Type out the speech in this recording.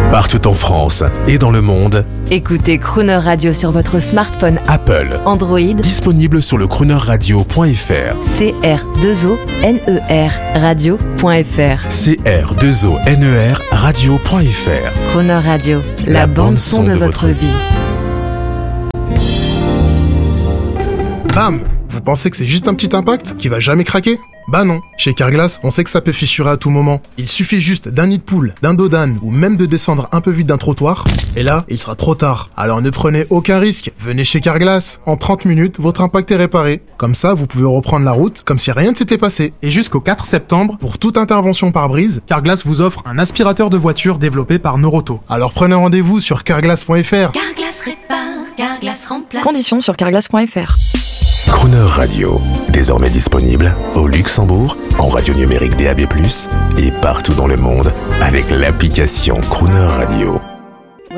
Partout en France et dans le monde, Écoutez Crooner Radio sur votre smartphone Apple, Android, disponible sur le croonerradio.fr. CR2ONER radio.fr. CR2ONER radio.fr. Crooner Radio, la bande son de votre vie. Bam! Vous pensez que c'est juste un petit impact qui va jamais craquer? Bah non. Chez Carglass, on sait que ça peut fissurer à tout moment. Il suffit juste d'un nid de poule, d'un dos d'âne ou même de descendre un peu vite d'un trottoir. Et là, il sera trop tard. Alors ne prenez aucun risque. Venez chez Carglass. En 30 minutes, votre impact est réparé. Comme ça, vous pouvez reprendre la route comme si rien ne s'était passé. Et jusqu'au 4 septembre, pour toute intervention par brise, Carglass vous offre un aspirateur de voiture développé par Noroto. Alors prenez rendez-vous sur carglass.fr. Carglass répare, Carglass remplace. Conditions sur carglass.fr. Crooner Radio, désormais disponible au Luxembourg, en radio numérique DAB+, et partout dans le monde avec l'application Crooner Radio.